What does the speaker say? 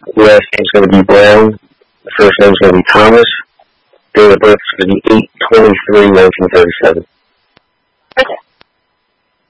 The last name's going to be Brown. The first name's going to be Thomas. Date of birth is going to be 8/23/1937. Okay.